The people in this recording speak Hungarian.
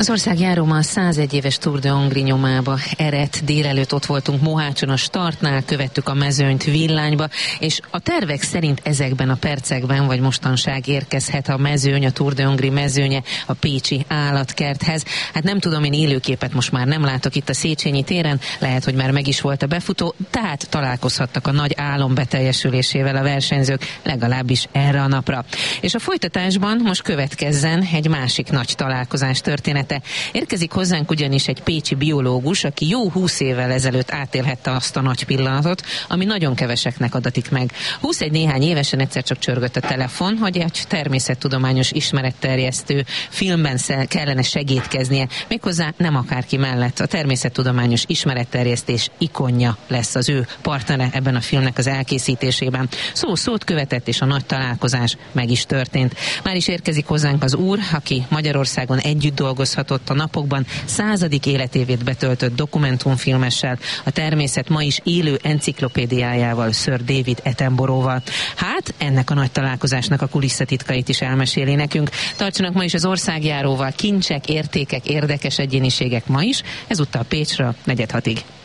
Az országjáró ma a 101 éves Tour de Hongrie nyomába eredt. Délelőtt ott voltunk Mohácson a startnál, követtük a mezőnyt Villányba, és a tervek szerint ezekben a percekben, vagy mostanság érkezhet a mezőny, a Tour de Hongrie mezőnye a pécsi állatkerthez. Hát nem tudom, én élőképet most már nem látok itt a Széchenyi téren, lehet, hogy már meg is volt a befutó, tehát találkozhattak a nagy álom beteljesülésével a versenyzők, legalábbis erre a napra. És a folytatásban most következzen egy másik nagy találkozás története. Érkezik hozzánk ugyanis egy pécsi biológus, aki jó 20 évvel ezelőtt átélhette azt a nagy pillanatot, ami nagyon keveseknek adatik meg. 21 néhány évesen egyszer csak csörgött a telefon, hogy egy természettudományos ismeretterjesztő filmben kellene segédkeznie, méghozzá nem akárki mellett. A természettudományos ismeretterjesztés ikonja lesz az ő partnere ebben a filmnek az elkészítésében. Szót követett, és a nagy találkozás meg is történt. Már is érkezik hozzánk az úr, aki Magyarországon együtt dolgozhatott a napokban 100. életévét betöltött dokumentumfilmessel, a természet ma is élő enciklopédiájával, Sir David Attenboroughval. Hát ennek a nagy találkozásnak a kulisszatitkait is elmeséli nekünk. Tartsanak ma is az országjáróval, kincsek, értékek, érdekes egyéniségek ma is, ezúttal Pécsről 4:06-ig.